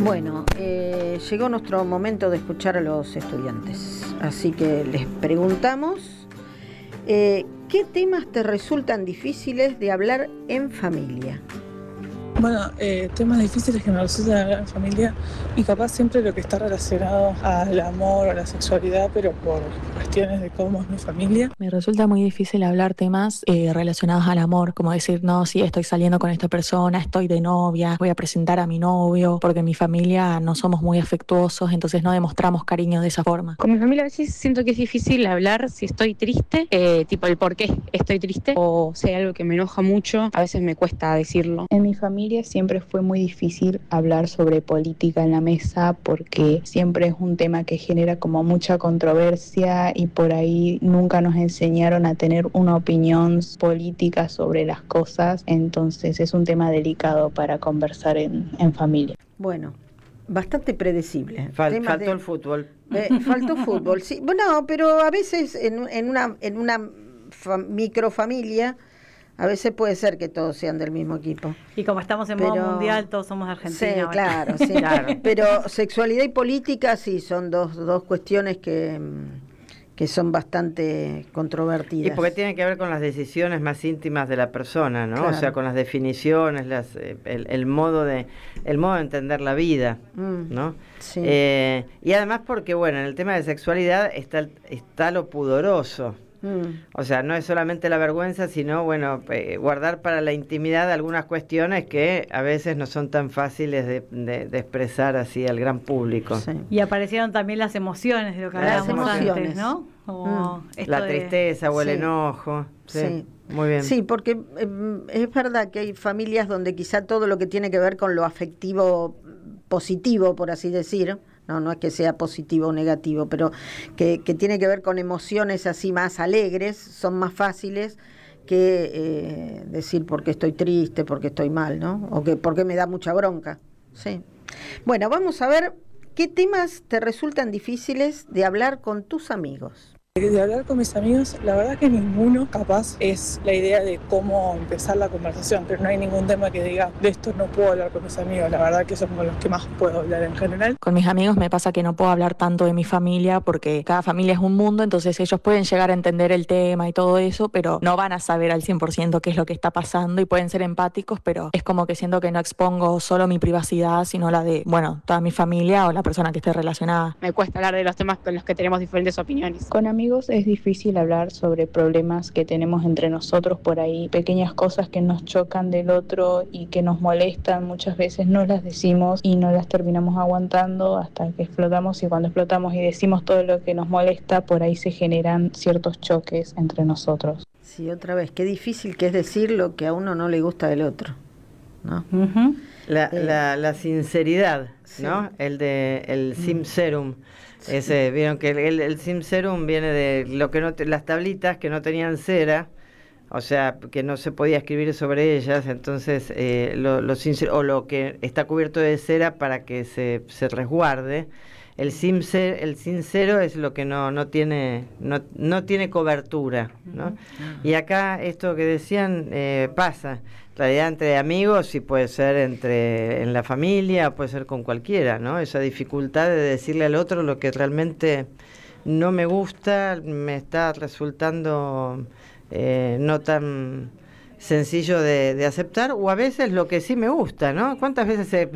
Bueno, llegó nuestro momento de escuchar a los estudiantes, así que les preguntamos, ¿qué temas te resultan difíciles de hablar en familia? Bueno, temas difíciles que me resultan hablar en familia y capaz siempre lo que está relacionado al amor o a la sexualidad, pero por cuestiones de cómo es mi familia. Me resulta muy difícil hablar temas relacionados al amor, como decir, no, sí, estoy saliendo con esta persona, estoy de novia, voy a presentar a mi novio, porque en mi familia no somos muy afectuosos, entonces no demostramos cariño de esa forma. Con mi familia a veces siento que es difícil hablar si estoy triste, tipo el por qué estoy triste, o si hay algo que me enoja mucho, a veces me cuesta decirlo. En mi familia siempre fue muy difícil hablar sobre política en la mesa porque siempre es un tema que genera como mucha controversia y por ahí nunca nos enseñaron a tener una opinión política sobre las cosas, entonces es un tema delicado para conversar en familia. Bueno, bastante predecible. Faltó el fútbol. Faltó fútbol, sí. Bueno, pero a veces en una microfamilia, a veces puede ser que todos sean del mismo equipo. Y como estamos en modo mundial, todos somos argentinos. Sí, claro, sí. Claro. Pero sexualidad y política sí son dos cuestiones que son bastante controvertidas. Y porque tiene que ver con las decisiones más íntimas de la persona, ¿no? Claro. O sea, con las definiciones, el modo de entender la vida, ¿no? Sí. Y además porque, bueno, en el tema de sexualidad está lo pudoroso. O sea, no es solamente la vergüenza, sino, bueno, guardar para la intimidad algunas cuestiones que a veces no son tan fáciles de expresar así al gran público. Sí. Y aparecieron también las emociones de lo que hablábamos antes, ¿no? Como la tristeza o el enojo. Sí. Muy bien. Sí, porque es verdad que hay familias donde quizá todo lo que tiene que ver con lo afectivo positivo, por así decir, no es que sea positivo o negativo, pero que tiene que ver con emociones así más alegres, son más fáciles que decir por qué estoy triste, por qué estoy mal, ¿no? O que por qué me da mucha bronca. Sí. Bueno, vamos a ver qué temas te resultan difíciles de hablar con tus amigos. De hablar con mis amigos, la verdad que ninguno capaz es la idea de cómo empezar la conversación, pero no hay ningún tema que diga, de esto no puedo hablar con mis amigos, la verdad que son con los que más puedo hablar en general. Con mis amigos me pasa que no puedo hablar tanto de mi familia porque cada familia es un mundo, entonces ellos pueden llegar a entender el tema y todo eso, pero no van a saber al 100% qué es lo que está pasando y pueden ser empáticos, pero es como que siento que no expongo solo mi privacidad, sino la de, bueno, toda mi familia o la persona que esté relacionada. Me cuesta hablar de los temas con los que tenemos diferentes opiniones. Con amigos es difícil hablar sobre problemas que tenemos entre nosotros por ahí, pequeñas cosas que nos chocan del otro y que nos molestan, muchas veces no las decimos y no las terminamos aguantando hasta que explotamos, y cuando explotamos y decimos todo lo que nos molesta, por ahí se generan ciertos choques entre nosotros. Sí, otra vez, qué difícil que es decir lo que a uno no le gusta del otro, ¿no? Uh-huh. La sinceridad, sí. ¿No? El Simserum. Ese, vieron que el Simserum viene de lo que las tablitas que no tenían cera, o sea, que no se podía escribir sobre ellas, entonces o lo que está cubierto de cera para que se resguarde. El sincero es lo que no tiene cobertura, ¿no? Uh-huh. Y acá esto que decían pasa. En realidad entre amigos sí puede ser en la familia, puede ser con cualquiera, ¿no? Esa dificultad de decirle al otro lo que realmente no me gusta, me está resultando no tan sencillo de aceptar, o a veces lo que sí me gusta, ¿no? ¿Cuántas veces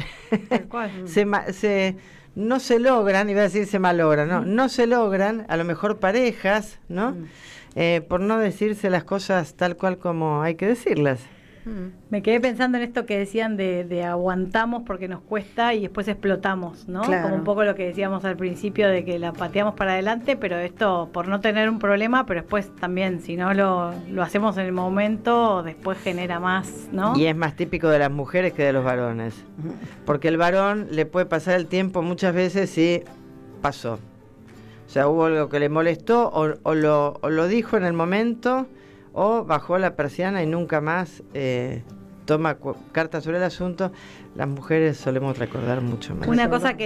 no se logran, iba a decir se malogran, no se logran, a lo mejor parejas, ¿no? Por no decirse las cosas tal cual como hay que decirlas. Me quedé pensando en esto que decían de aguantamos porque nos cuesta y después explotamos, ¿no? Claro. Como un poco lo que decíamos al principio de que la pateamos para adelante, pero esto por no tener un problema, pero después también, si no lo hacemos en el momento, después genera más, ¿no? Y es más típico de las mujeres que de los varones, porque el varón le puede pasar el tiempo muchas veces y pasó. O sea, hubo algo que le molestó o lo dijo en el momento, o bajó la persiana y nunca más toma cartas sobre el asunto. Las mujeres solemos recordar mucho más. Una cosa que